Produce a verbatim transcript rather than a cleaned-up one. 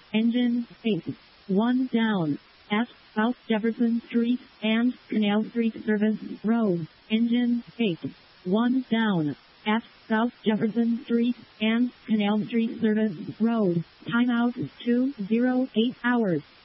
Engine eight. one down. At South Jefferson Street and Canal Street Service Road. Engine eight. one down. At South Jefferson Street and Canal Street Service Road. Timeout two oh eight hours.